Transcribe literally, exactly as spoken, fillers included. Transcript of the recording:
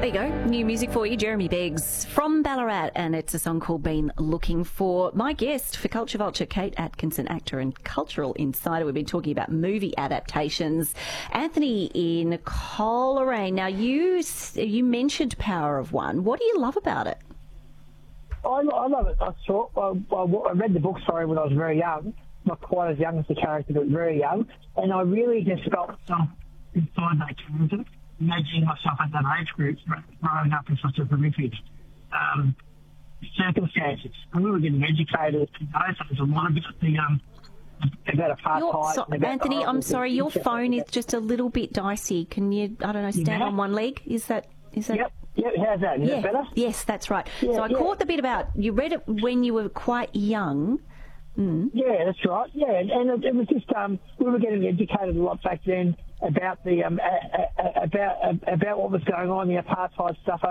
There you go. New music for you, Jeremy Beggs from Ballarat, and it's a song called Been Looking For. My guest for Culture Vulture, Kate Atkinson, actor and cultural insider. We've been talking about movie adaptations. Anthony in Coleraine. Now, you you mentioned Power of One. What do you love about it? I, I love it. I saw. I, I read the book, sorry, when I was very young. Not quite as young as the character, but very young. And I really just felt myself inside that character, imagining myself at that age group, growing up in such a horrific um, circumstances. And we were getting educated. You know, so there's a lot about the um, about apartheid. So, about Anthony, I'm sorry, your phone is just a little bit dicey. Can you, I don't know, stand Yeah. on one leg? Is that? Is that? Yep. Yep. How's that? Is yeah. that better? Yes, that's right. Yeah, so I yeah. caught the bit about you read it when you were quite young. Mm. Yeah, that's right. Yeah, and, and it, it was just um, we were getting educated a lot back then about the um, a, a, about a, about what was going on, the apartheid stuff